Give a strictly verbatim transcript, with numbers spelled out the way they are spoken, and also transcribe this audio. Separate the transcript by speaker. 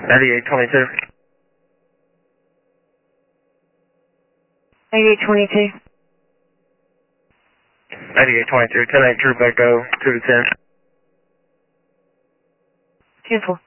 Speaker 1: ninety-eight twenty-two.
Speaker 2: ninety-eight twenty-two.
Speaker 1: ninety-eight twenty-two, ten eight True Echo, two to ten.
Speaker 2: ten four.